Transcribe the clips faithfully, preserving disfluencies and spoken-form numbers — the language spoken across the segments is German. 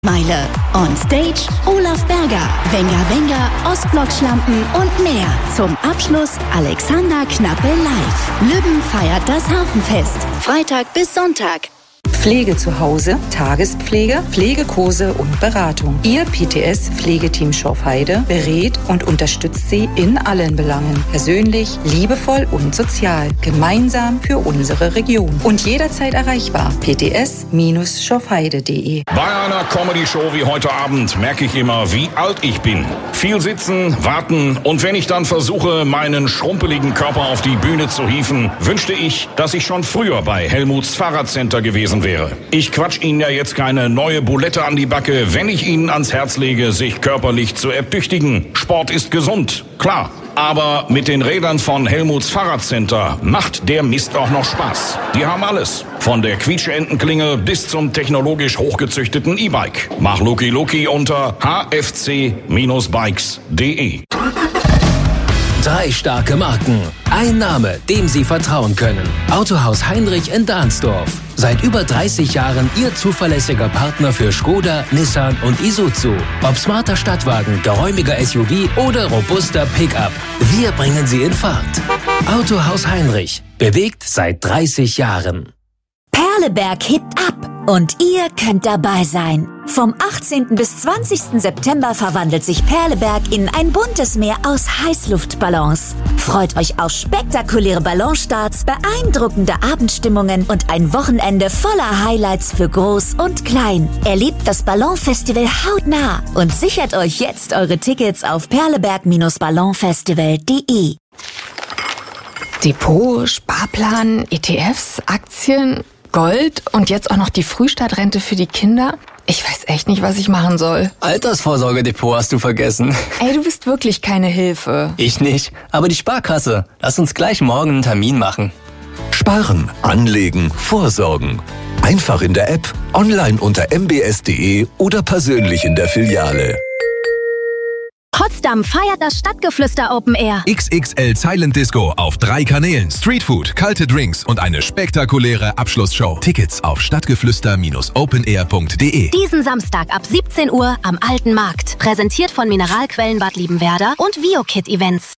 Meile. On Stage Olaf Berger, Wenger Wenger, Ostblock-Schlampen und mehr. Zum Abschluss Alexander Knappe live. Lübben feiert das Hafenfest. Freitag bis Sonntag. Pflege zu Hause, Tagespflege, Pflegekurse und Beratung. Ihr P T S-Pflegeteam Schorfheide berät und unterstützt Sie in allen Belangen. Persönlich, liebevoll und sozial. Gemeinsam für unsere Region. Und jederzeit erreichbar. p t s Bindestrich schorfheide punkt d e. Bei einer Comedy-Show wie heute Abend merke ich immer, wie alt ich bin. Viel sitzen, warten und wenn ich dann versuche, meinen schrumpeligen Körper auf die Bühne zu hieven, wünschte ich, dass ich schon früher bei Helmuts Fahrradcenter gewesen wäre. Ich quatsch Ihnen ja jetzt keine neue Bulette an die Backe, wenn ich Ihnen ans Herz lege, sich körperlich zu ertüchtigen. Sport ist gesund, klar. Aber mit den Rädern von Helmuts Fahrradcenter macht der Mist auch noch Spaß. Die haben alles. Von der Quietscheentenklingel bis zum technologisch hochgezüchteten E-Bike. Mach Luki Luki unter h f c Bindestrich bikes punkt d e. Drei starke Marken. Ein Name, dem Sie vertrauen können. Autohaus Heinrich in Dahnsdorf. Seit über dreißig Jahren Ihr zuverlässiger Partner für Skoda, Nissan und Isuzu. Ob smarter Stadtwagen, geräumiger S U V oder robuster Pickup. Wir bringen Sie in Fahrt. Autohaus Heinrich. Bewegt seit dreißig Jahren. Perleberg hebt ab und ihr könnt dabei sein. Vom achtzehnten bis zwanzigsten September verwandelt sich Perleberg in ein buntes Meer aus Heißluftballons. Freut euch auf spektakuläre Ballonstarts, beeindruckende Abendstimmungen und ein Wochenende voller Highlights für Groß und Klein. Erlebt das Ballonfestival hautnah und sichert euch jetzt eure Tickets auf perleberg Bindestrich ballonfestival punkt d e. Depot, Sparplan, E T Fs, Aktien, Gold und jetzt auch noch die Frühstartrente für die Kinder? Ich weiß echt nicht, was ich machen soll. Altersvorsorgedepot hast du vergessen. Ey, du bist wirklich keine Hilfe. Ich nicht, aber die Sparkasse. Lass uns gleich morgen einen Termin machen. Sparen, anlegen, vorsorgen. Einfach in der App, online unter m b s punkt d e oder persönlich in der Filiale. Potsdam feiert das Stadtgeflüster Open Air. X X L Silent Disco auf drei Kanälen, Streetfood, kalte Drinks und eine spektakuläre Abschlussshow. Tickets auf stadtgeflüster Bindestrich open air punkt d e. Diesen Samstag ab siebzehn Uhr am Alten Markt. Präsentiert von Mineralquellen Bad Liebenwerda und VioKit Events.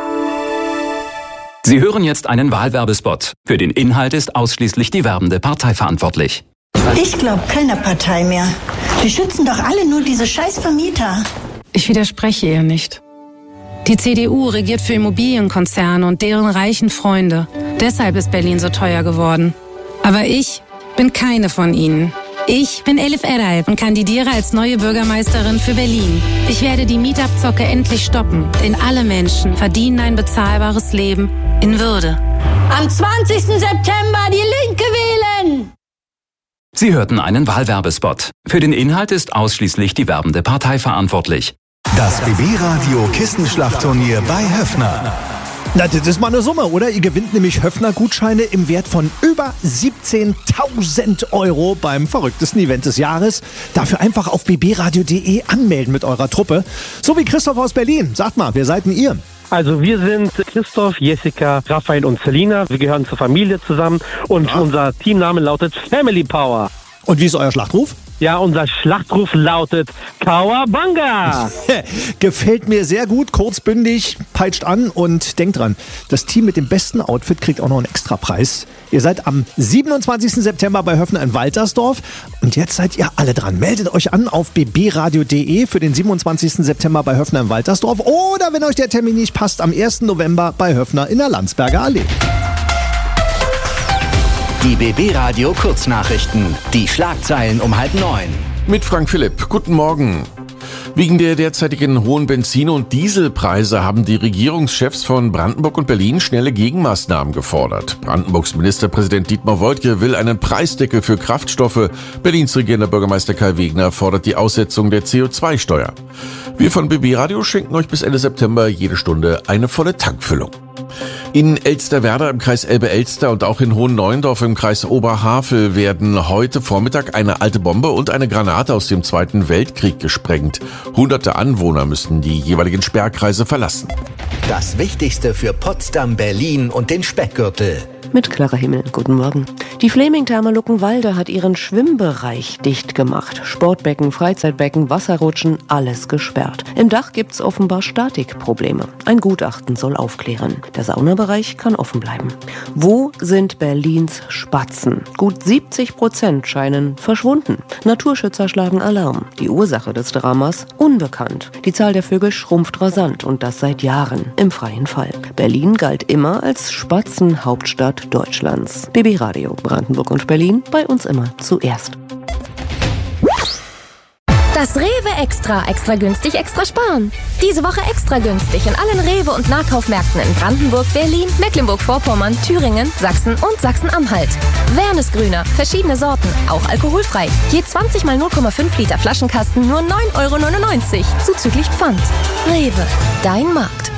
Sie hören jetzt einen Wahlwerbespot. Für den Inhalt ist ausschließlich die werbende Partei verantwortlich. Ich glaube keiner Partei mehr. Die schützen doch alle nur diese scheiß Vermieter. Ich widerspreche ihr nicht. Die C D U regiert für Immobilienkonzerne und deren reichen Freunde. Deshalb ist Berlin so teuer geworden. Aber ich bin keine von ihnen. Ich bin Elif Eray und kandidiere als neue Bürgermeisterin für Berlin. Ich werde die Mietabzocke endlich stoppen, denn alle Menschen verdienen ein bezahlbares Leben in Würde. Am zwanzigsten September die Linke wählen! Sie hörten einen Wahlwerbespot. Für den Inhalt ist ausschließlich die werbende Partei verantwortlich. Das B B-Radio Kissenschlachtturnier bei Höffner. Na, das ist mal eine Summe, oder? Ihr gewinnt nämlich Höffner-Gutscheine im Wert von über siebzehntausend Euro beim verrücktesten Event des Jahres. Dafür einfach auf b b radio punkt d e anmelden mit eurer Truppe. So wie Christoph aus Berlin. Sagt mal, wer seid denn ihr? Also wir sind Christoph, Jessica, Raphael und Selina. Wir gehören zur Familie zusammen und ja. Unser Teamname lautet Family Power. Und wie ist euer Schlachtruf? Ja, unser Schlachtruf lautet Kawabanga. Gefällt mir sehr gut, kurzbündig, peitscht an und denkt dran, das Team mit dem besten Outfit kriegt auch noch einen Extrapreis. Ihr seid am siebenundzwanzigsten September bei Höffner in Waltersdorf und jetzt seid ihr alle dran. Meldet euch an auf b b radio punkt d e für den siebenundzwanzigsten September bei Höffner in Waltersdorf oder wenn euch der Termin nicht passt, am ersten November bei Höffner in der Landsberger Allee. Die B B-Radio Kurznachrichten. Die Schlagzeilen um halb neun. Mit Frank Philipp. Guten Morgen. Wegen der derzeitigen hohen Benzin- und Dieselpreise haben die Regierungschefs von Brandenburg und Berlin schnelle Gegenmaßnahmen gefordert. Brandenburgs Ministerpräsident Dietmar Woidke will einen Preisdeckel für Kraftstoffe. Berlins regierender Bürgermeister Kai Wegner fordert die Aussetzung der C O zwei Steuer. Wir von B B-Radio schenken euch bis Ende September jede Stunde eine volle Tankfüllung. In Elsterwerda im Kreis Elbe-Elster und auch in Hohenneuendorf im Kreis Oberhavel werden heute Vormittag eine alte Bombe und eine Granate aus dem Zweiten Weltkrieg gesprengt. Hunderte Anwohner müssen die jeweiligen Sperrkreise verlassen. Das Wichtigste für Potsdam, Berlin und den Speckgürtel. mit Clara Himmel. Guten Morgen. Die Fleming-Therme Luckenwalde hat ihren Schwimmbereich dicht gemacht. Sportbecken, Freizeitbecken, Wasserrutschen, alles gesperrt. Im Dach gibt's offenbar Statikprobleme. Ein Gutachten soll aufklären. Der Saunabereich kann offen bleiben. Wo sind Berlins Spatzen? Gut siebzig Prozent scheinen verschwunden. Naturschützer schlagen Alarm. Die Ursache des Dramas unbekannt. Die Zahl der Vögel schrumpft rasant und das seit Jahren im freien Fall. Berlin galt immer als Spatzenhauptstadt Deutschlands. B B Radio Brandenburg und Berlin, bei uns immer zuerst. Das Rewe Extra. Extra günstig, extra sparen. Diese Woche extra günstig in allen Rewe- und Nahkaufmärkten in Brandenburg, Berlin, Mecklenburg-Vorpommern, Thüringen, Sachsen und Sachsen-Anhalt. Wernesgrüner, verschiedene Sorten, auch alkoholfrei. Je zwanzig mal null Komma fünf Liter Flaschenkasten nur neun Euro neunundneunzig, zuzüglich Pfand. Rewe, dein Markt.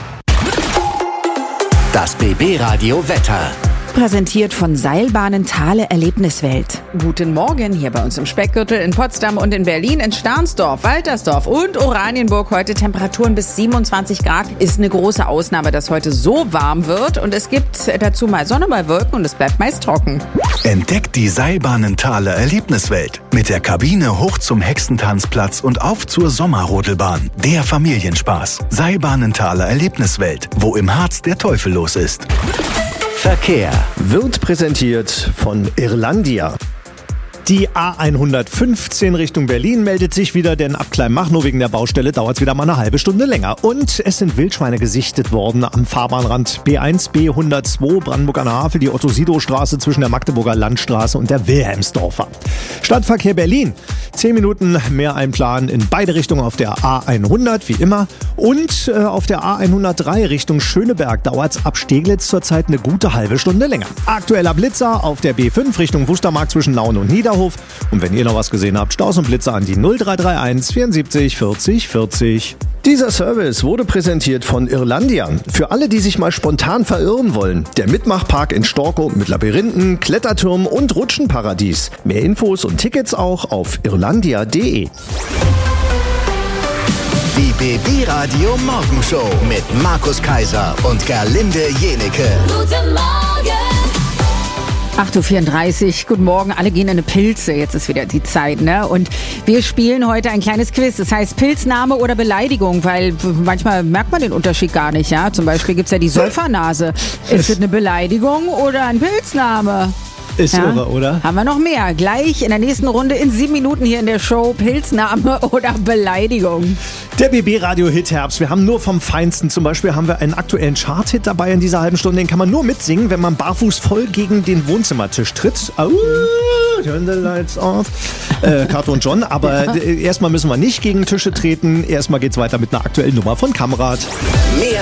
Das B B-Radio Wetter. Präsentiert von Seilbahnen Thale Erlebniswelt. Guten Morgen hier bei uns im Speckgürtel in Potsdam und in Berlin, in Stahnsdorf, Waltersdorf und Oranienburg. Heute Temperaturen bis siebenundzwanzig Grad. Ist eine große Ausnahme, dass heute so warm wird. Und es gibt dazu mal Sonne bei Wolken und es bleibt meist trocken. Entdeckt die Seilbahnen Thale Erlebniswelt. Mit der Kabine hoch zum Hexentanzplatz und auf zur Sommerrodelbahn. Der Familienspaß. Seilbahnen Thale Erlebniswelt. Wo im Harz der Teufel los ist. Verkehr wird präsentiert von Irlandia. Die A hundertfünfzehn Richtung Berlin meldet sich wieder, denn ab Kleinmachnow wegen der Baustelle dauert es wieder mal eine halbe Stunde länger. Und es sind Wildschweine gesichtet worden am Fahrbahnrand B eins, B hundertzwei, Brandenburg an der Havel, die Otto-Sido-Straße zwischen der Magdeburger Landstraße und der Wilhelmsdorfer. Stadtverkehr Berlin. Zehn Minuten mehr einplanen in beide Richtungen auf der A hundert, wie immer. Und äh, auf der A hundertdrei Richtung Schöneberg dauert es ab Steglitz zurzeit eine gute halbe Stunde länger. Aktueller Blitzer auf der B fünf Richtung Wustermark zwischen Nauen und Niederhof. Und wenn ihr noch was gesehen habt, Staus und Blitzer an die null drei drei eins vierundsiebzig vierzig vierzig. Dieser Service wurde präsentiert von Irlandia. Für alle, die sich mal spontan verirren wollen. Der Mitmachpark in Storkow mit Labyrinthen, Kletterturm und Rutschenparadies. Mehr Infos und Tickets auch auf irlandia punkt de. Die B B-Radio Morgenshow mit Markus Kaiser und Gerlinde Jenecke. Guten Morgen! acht Uhr vierunddreißig, guten Morgen, alle gehen in eine Pilze, jetzt ist wieder die Zeit, ne? Und wir spielen heute ein kleines Quiz, das heißt Pilzname oder Beleidigung, weil manchmal merkt man den Unterschied gar nicht, ja? Zum Beispiel gibt's ja die Säufernase. Ist es eine Beleidigung oder ein Pilzname? Ist ja irre, oder? Haben wir noch mehr. Gleich in der nächsten Runde in sieben Minuten hier in der Show Pilzname oder Beleidigung. Der B B-Radio-Hit Herbst. Wir haben nur vom Feinsten. Zum Beispiel haben wir einen aktuellen Chart-Hit dabei in dieser halben Stunde. Den kann man nur mitsingen, wenn man barfuß voll gegen den Wohnzimmertisch tritt. Au, turn the lights off. Äh, Kato und John. Aber ja. erstmal müssen wir nicht gegen Tische treten. Erstmal geht's weiter mit einer aktuellen Nummer von Kamrat. Mehr